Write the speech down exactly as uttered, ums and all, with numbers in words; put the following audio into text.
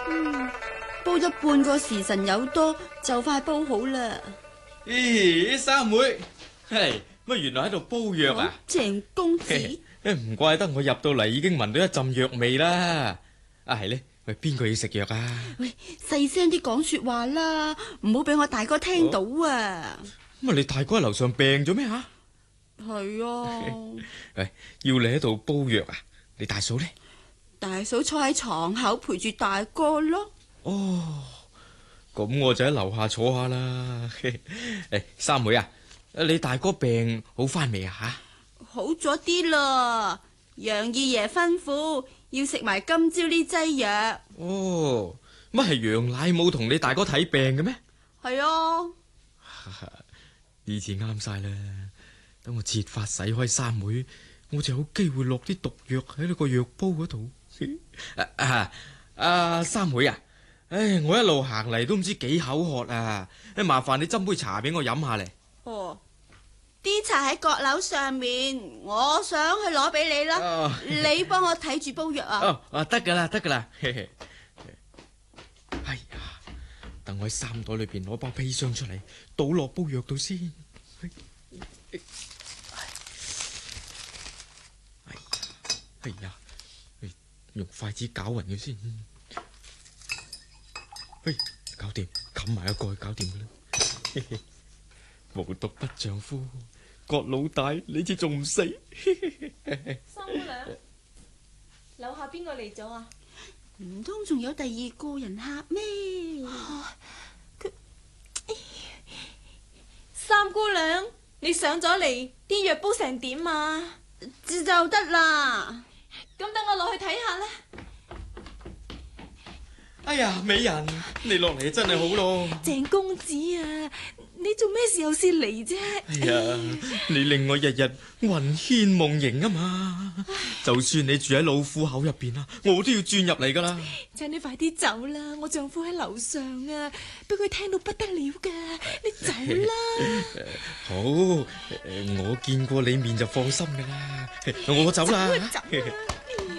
嗯，煲咗半個時辰有多，就快煲好啦。 咦，三妹，係乜原來喺度煲藥啊？ 鄭公子， 唔怪得我入到嚟已經聞到一陣藥味啦。啊係呢，喂，邊個要食藥啊？ 喂，細聲啲講說話啦，唔好俾我大哥聽到啊！ 咁啊，你大哥喺樓上病咗咩吓？ 係啊。 喂，要你喺度煲藥啊？你大嫂呢？ 大嫂坐喺床口陪住大哥咯。 哦，咁我就喺樓下坐下啦。誒，三妹啊，你大哥病好翻未啊？吓， 好咗啲啦。楊二爺吩咐要食埋今朝呢劑藥。 哦，乜係楊奶冇同你大哥睇病嘅咩？ 係啊。 呢次啱晒啦，等我設法使開三妹，我就有機會落啲毒藥喺呢個藥煲嗰度。啊啊，啊三妹啊，唉，我一路行嚟都唔知幾口渴啊，麻煩你斟杯茶俾我飲下嚟。 哦，啲茶喺閣樓上面，我想去攞俾你啦。哦、你幫我睇住煲藥啊。 哦，啊得噶啦，得噶啦。哎呀，等我喺衫袋裏邊攞包砒霜出嚟，倒落煲藥度先。哎呀，哎呀，用筷子攪勻佢先。嘿，搞掂，冚埋一蓋，搞掂噶啦。無毒不丈夫，郭老大，你知仲唔死？ 三姑娘，樓下邊個嚟咗啊？ 唔通仲有第二個人客咩？ 佢、哎，三姑娘，你上咗嚟，啲藥煲成點啊？ 就得啦。 咁等我落去睇下啦。 哎呀，美人，你落嚟真係好咯。 鄭公子啊，你做咩時候先嚟啫？ 哎呀，你令我日日魂牽夢縈啊嘛！就算你住喺老虎口入邊啊，我都要轉入嚟噶啦。 請你快啲走啦，我丈夫喺樓上啊，俾佢聽到不得了噶。你走啦。 好，我見過你面就放心噶啦。我走啦。 走啦。